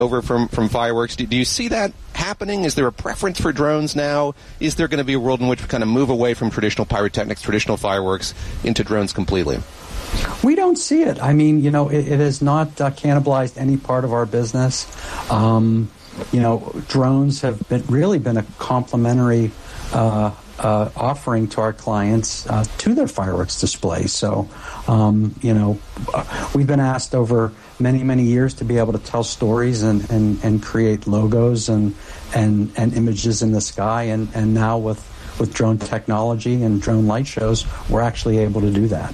over from fireworks. Do you see that happening? Is there a preference for drones now? Is there going to be a world in which we kind of move away from traditional pyrotechnics, traditional fireworks, into drones completely? We don't see it. I mean, it has not cannibalized any part of our business. Drones have really been a complementary offering to our clients to their fireworks display. So, we've been asked over many, many years to be able to tell stories and create logos and images in the sky. And now with drone technology and drone light shows, we're actually able to do that.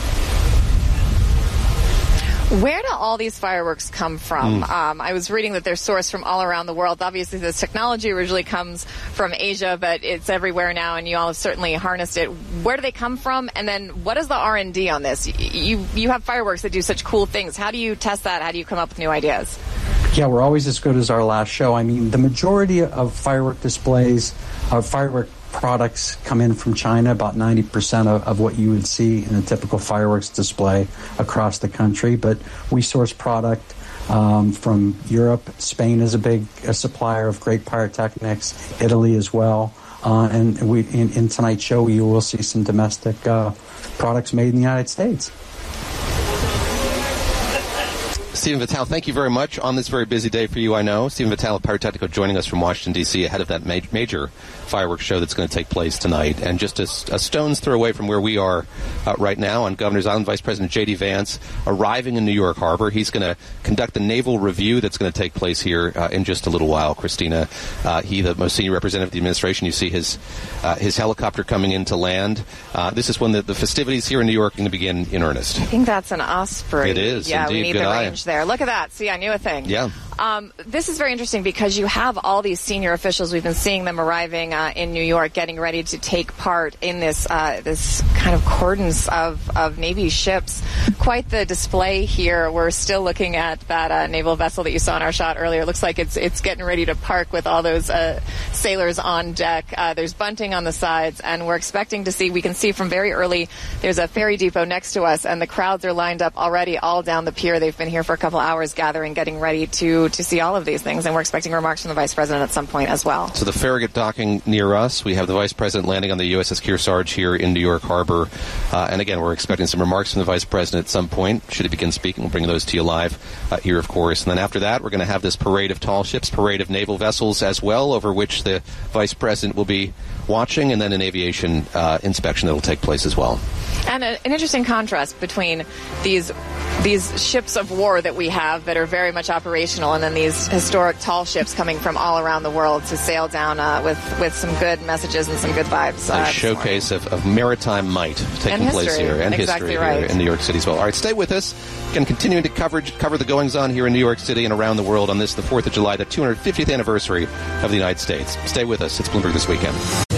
Where do all these fireworks come from? I was reading that they're sourced from all around the world. Obviously, this technology originally comes from Asia, but it's everywhere now, and you all have certainly harnessed it. Where do they come from? And then what is the R&D on this? You have fireworks that do such cool things. How do you test that? How do you come up with new ideas? Yeah, we're always as good as our last show. I mean, the majority of firework displays, firework products come in from China, about 90% of what you would see in a typical fireworks display across the country. But we source product from Europe. Spain is a big supplier of great pyrotechnics, Italy as well. And in tonight's show, you will see some domestic products made in the United States. Stephen Vitale, thank you very much on this very busy day for you, I know. Stephen Vitale of Pyrotechnico joining us from Washington, D.C. ahead of that major fireworks show that's going to take place tonight. And just a stone's throw away from where we are right now on Governor's Island, Vice President J.D. Vance arriving in New York Harbor. He's going to conduct the naval review that's going to take place here in just a little while, Christina. He, the most senior representative of the administration, you see his helicopter coming in to land. This is when the festivities here in New York are going to begin in earnest. I think that's an Osprey. It is, yeah, indeed. We need Good the eye. range there. Look at that. See, I knew a thing. Yeah. This is very interesting because you have all these senior officials. We've been seeing them arriving in New York, getting ready to take part in this kind of cordons of Navy ships. Quite the display here. We're still looking at that naval vessel that you saw in our shot earlier. It looks like it's getting ready to park with all those sailors on deck. There's bunting on the sides, and we're expecting to see. We can see from very early. There's a ferry depot next to us, and the crowds are lined up already all down the pier. They've been here for a couple hours, gathering, getting ready to see all of these things, and we're expecting remarks from the Vice President at some point as well. So the Farragut docking near us. We have the Vice President landing on the USS Kearsarge here in New York Harbor. And again, we're expecting some remarks from the Vice President at some point. Should he begin speaking, we'll bring those to you live here, of course. And then after that, we're going to have this parade of tall ships, parade of naval vessels as well, over which the Vice President will be watching, and then an aviation inspection that will take place as well. And an interesting contrast between these ships of war that we have that are very much operational, and then these historic tall ships coming from all around the world to sail down with some good messages and some good vibes. A showcase of maritime might taking place here, and exactly history right. here in New York City as well. All right, stay with us. Again, continuing to cover the goings-on here in New York City and around the world on this, the 4th of July, the 250th anniversary of the United States. Stay with us. It's Bloomberg This Weekend.